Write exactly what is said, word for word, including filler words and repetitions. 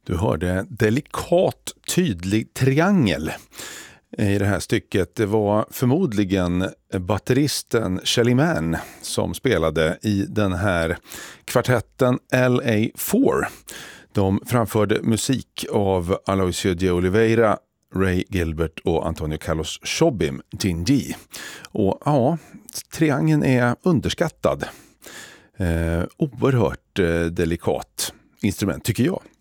Du hörde delikat tydlig triangel i det här stycket. Det var förmodligen batteristen Shelly Manne som spelade i den här kvartetten L A fyra. De framförde musik av Aloysio de Oliveira, Ray Gilbert och Antonio Carlos Jobim, Gin-G. Och ja, triangeln är underskattad. Eh, oerhört eh, delikat instrument tycker jag.